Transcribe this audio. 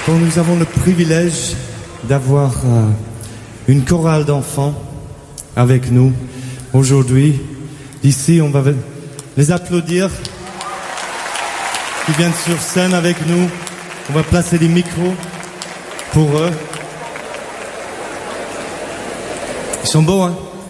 Bon, nous avons le privilège d'avoir une chorale d'enfants avec nous aujourd'hui. Ici, on va les applaudir. Ils viennent sur scène avec nous. On va placer des micros pour eux. Ils sont beaux, hein?